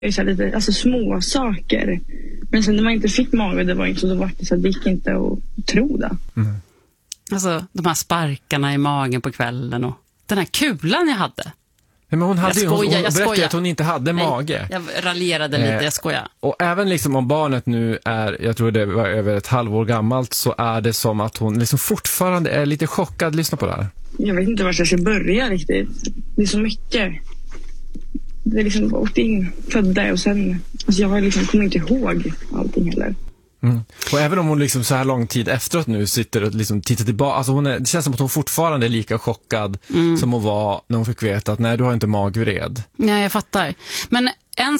Det är så lite, alltså små saker. Men sen när man inte fick mage, det var inte så, då var det så att det gick inte att tro det. Mm. Alltså de här sparkarna i magen på kvällen och den här kulan jag hade. Men hon berättade att hon inte hade mage. Jag raljerade lite, jag skojar. Och även liksom om barnet nu är, jag tror det var över ett halvår gammalt, så är det som att hon liksom fortfarande är lite chockad. Lyssna på det här. Jag vet inte var jag ska börja riktigt. Det är så mycket. Det är liksom åkt in, födda och sen... Alltså jag liksom kommer inte ihåg allting heller. Mm. Och även om hon liksom så här lång tid efteråt nu sitter och liksom tittar tillbaka, alltså det känns som att hon fortfarande är lika chockad som hon var när hon fick veta att nej, du har inte magvred. Nej, jag fattar. Men